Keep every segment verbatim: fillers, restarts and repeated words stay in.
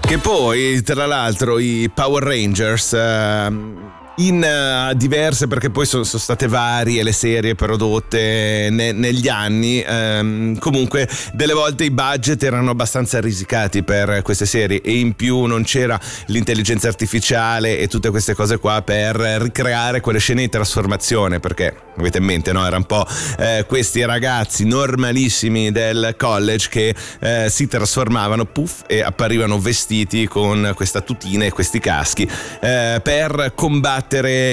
Che poi, tra l'altro, i Power Rangers uh, in uh, diverse, perché poi sono, sono state varie le serie prodotte ne, negli anni, um, comunque delle volte i budget erano abbastanza risicati per queste serie, e in più non c'era l'intelligenza artificiale e tutte queste cose qua per ricreare quelle scene di trasformazione, perché avete in mente, no? Era un po' eh, questi ragazzi normalissimi del college che eh, si trasformavano, puff, e apparivano vestiti con questa tutina e questi caschi eh, per combattere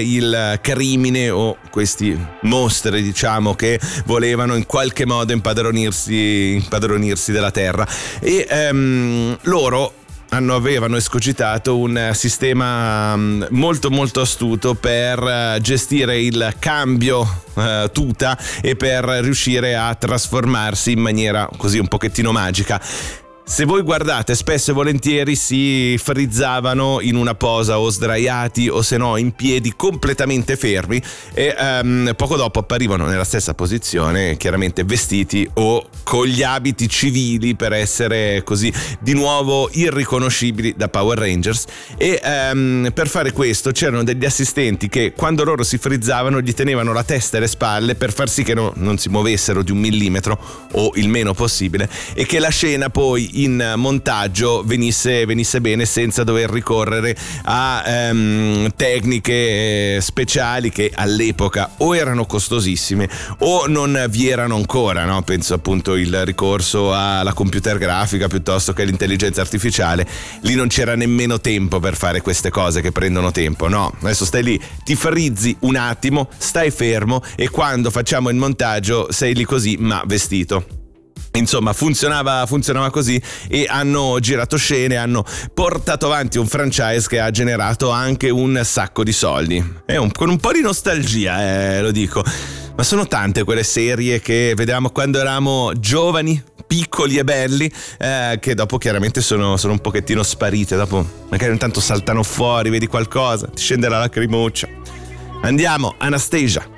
il crimine o questi mostri, diciamo, che volevano in qualche modo impadronirsi, impadronirsi della terra. E ehm, loro hanno, avevano escogitato un sistema molto molto astuto per gestire il cambio uh, tuta e per riuscire a trasformarsi in maniera così un pochettino magica. Se voi guardate, spesso e volentieri si frizzavano in una posa o sdraiati o se no in piedi completamente fermi, e um, poco dopo apparivano nella stessa posizione, chiaramente vestiti o con gli abiti civili per essere così di nuovo irriconoscibili da Power Rangers. E um, per fare questo c'erano degli assistenti che quando loro si frizzavano gli tenevano la testa e le spalle per far sì che no, non si muovessero di un millimetro o il meno possibile, e che la scena poi in montaggio venisse, venisse bene senza dover ricorrere a um, tecniche speciali che all'epoca o erano costosissime o non vi erano ancora, no? Penso appunto il ricorso alla computer grafica piuttosto che all'intelligenza artificiale. Lì non c'era nemmeno tempo per fare queste cose che prendono tempo, no? Adesso stai lì, ti frizzi un attimo, stai fermo, e quando facciamo il montaggio sei lì così ma vestito. Insomma, funzionava, funzionava così, e hanno girato scene, hanno portato avanti un franchise che ha generato anche un sacco di soldi. È un, con un po' di nostalgia, eh, lo dico. Ma sono tante quelle serie che vedevamo quando eravamo giovani, piccoli e belli, eh, che dopo chiaramente sono, sono un pochettino sparite. Dopo magari intanto saltano fuori, vedi qualcosa, ti scende la lacrimuccia. Andiamo, Anastasia.